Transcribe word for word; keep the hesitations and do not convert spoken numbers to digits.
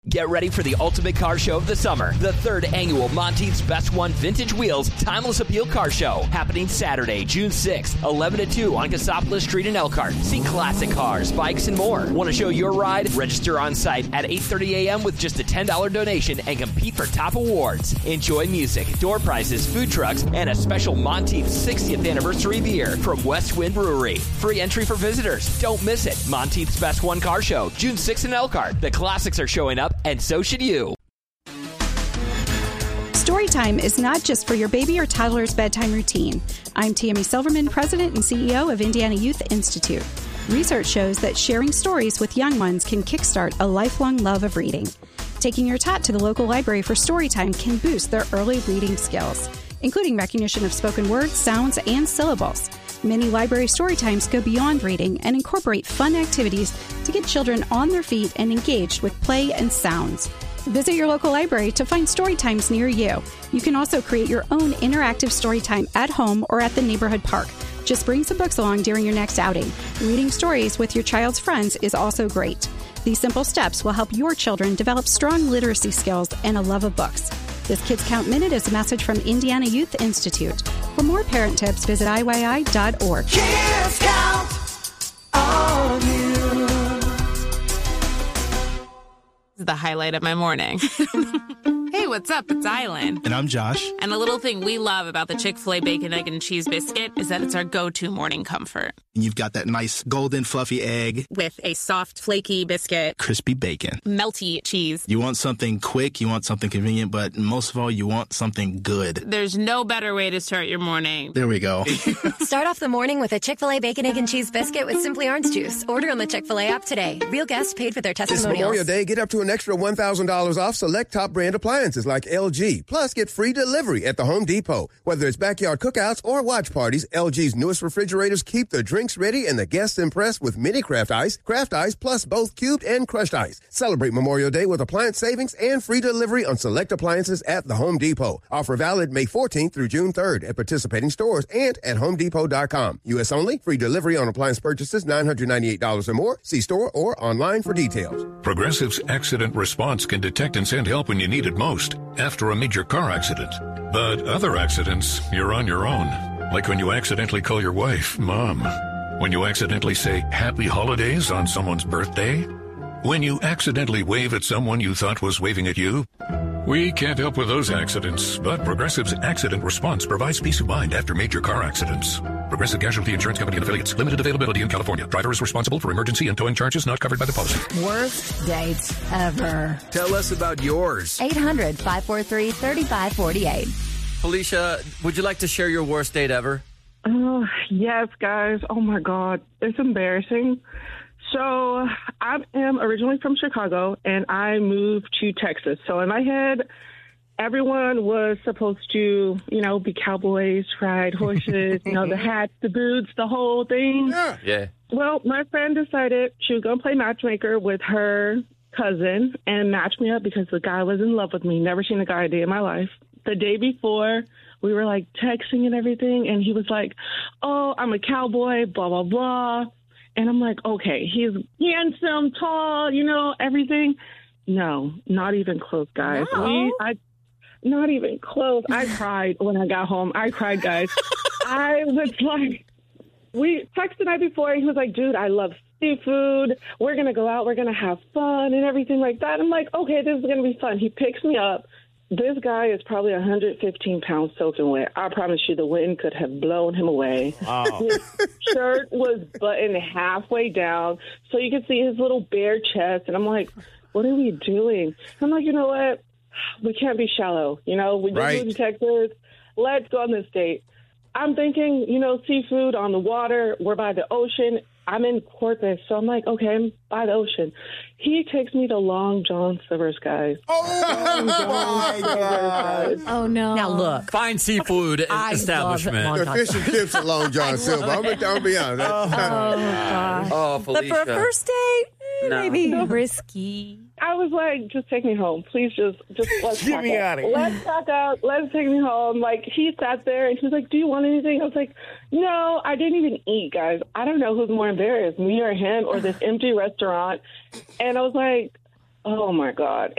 Get ready for the ultimate car show of the summer. The third annual Monteith's Best One Vintage Wheels Timeless Appeal Car Show. Happening Saturday, June sixth, eleven to two on Cassopolis Street in Elkhart. See classic cars, bikes, and more. Want to show your ride? Register on site at eight thirty a.m. with just a ten dollars donation and compete for top awards. Enjoy music, door prizes, food trucks, and a special Monteith's sixtieth anniversary beer from West Wind Brewery. Free entry for visitors. Don't miss it. Monteith's Best One Car Show, June sixth in Elkhart. The classics are showing up, and so should you. Storytime is not just for your baby or toddler's bedtime routine. I'm Tammy Silverman, President and C E O of Indiana Youth Institute. Research shows that sharing stories with young ones can kickstart a lifelong love of reading. Taking your tot to the local library for Storytime can boost their early reading skills, including recognition of spoken words, sounds, and syllables. Many library Storytimes go beyond reading and incorporate fun activities to get children on their feet and engaged with play and sounds. Visit your local library to find Storytimes near you. You can also create your own interactive Storytime at home or at the neighborhood park. Just bring some books along during your next outing. Reading stories with your child's friends is also great. These simple steps will help your children develop strong literacy skills and a love of books. This Kids Count Minute is a message from Indiana Youth Institute. For more parent tips, visit I Y I dot org. Kids Count on you. This is the highlight of my morning. Hey, what's up? It's Island. And I'm Josh. And a little thing we love about the Chick-fil-A Bacon, Egg, and Cheese Biscuit is that it's our go-to morning comfort. And you've got that nice golden fluffy egg. With a soft, flaky biscuit. Crispy bacon. Melty cheese. You want something quick, you want something convenient, but most of all, you want something good. There's no better way to start your morning. There we go. Start off the morning with a Chick-fil-A Bacon, Egg, and Cheese Biscuit with Simply Orange Juice. Order on the Chick-fil-A app today. Real guests paid for their testimonials. This Memorial Day, get up to an extra one thousand dollars off select top brand appliances like L G. Plus, get free delivery at the Home Depot. Whether it's backyard cookouts or watch parties, L G's newest refrigerators keep the drinks ready and the guests impressed with mini craft ice, craft ice, plus both cubed and crushed ice. Celebrate Memorial Day with appliance savings and free delivery on select appliances at the Home Depot. Offer valid May fourteenth through June third at participating stores and at home depot dot com. U S only. Free delivery on appliance purchases nine hundred ninety-eight dollars or more. See store or online for details. Progressive's accident response can detect and send help when you need it most, after a major car accident. But other accidents, you're on your own. Like when you accidentally call your wife Mom. When you accidentally say Happy Holidays on someone's birthday. When you accidentally wave at someone you thought was waving at you. We can't help with those accidents, but Progressive's accident response provides peace of mind after major car accidents. Progressive Casualty Insurance Company and Affiliates. Limited availability in California. Driver is responsible for emergency and towing charges not covered by the policy. Worst date ever. Tell us about yours. eight hundred, five four three, three five four eight. Felicia, would you like to share your worst date ever? Oh, yes, guys. Oh, my God. It's embarrassing. So I am originally from Chicago, and I moved to Texas. So in my head, everyone was supposed to, you know, be cowboys, ride horses, you know, the hats, the boots, the whole thing. Yeah. yeah. Well, my friend decided she was going to play matchmaker with her cousin and match me up because the guy was in love with me. Never seen a guy a day in my life. The day before, we were, like, texting and everything, and he was like, oh, I'm a cowboy, blah, blah, blah. And I'm like, okay, he's handsome, tall, you know, everything. No, not even close, guys. No. We, I, not even close. I cried when I got home. I cried, guys. I was like, we texted the night before, and he was like, dude, I love seafood. We're going to go out. We're going to have fun and everything like that. I'm like, okay, this is going to be fun. He picks me up. This guy is probably one hundred fifteen pounds soaking wet. I promise you the wind could have blown him away. Wow. His shirt was buttoned halfway down, so you could see his little bare chest. And I'm like, what are we doing? I'm like, you know what? We can't be shallow. You know, we just Right. moved to Texas. Let's go on this date. I'm thinking, you know, seafood on the water. We're by the ocean. I'm in Corpus, so I'm like, okay, I'm by the ocean. He takes me to Long John Silver's, guys. Oh, my God. Oh, no. Now, look. Fine seafood I establishment. love it. The fish and chips at Long John Silver. I'm going to be honest. Oh, gosh. Oh, But Felicia. for a first date, eh, No. maybe risky. I was like, just take me home. Please just, just let's Get pack me up. outta here. Let's pack up. Let's take me home. Like, he sat there, and he was like, do you want anything? I was like, no, I didn't even eat, guys. I don't know who's more embarrassed, me or him or this empty restaurant. And I was like, oh, my God.